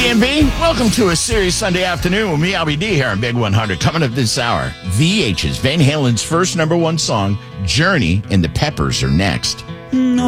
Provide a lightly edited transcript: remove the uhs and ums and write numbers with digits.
A&B. Welcome to a serious Sunday afternoon with me, Albie D, here on Big 100. Coming up this hour, VH's Van Halen's first #1 song, Journey, and the Peppers are next.